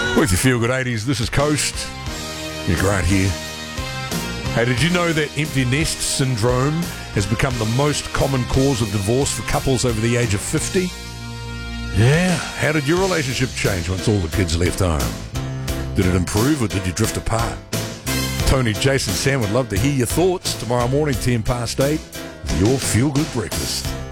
With your Feel Good 80s, this is Coast. You're Grant here. Hey, did you know that empty nest syndrome has become the most common cause of divorce for couples over the age of 50? Yeah. How did your relationship change once all the kids left home? Did it improve or did you drift apart? Tony, Jason, Sam would love to hear your thoughts tomorrow morning, 8:10, your Feel Good Breakfast.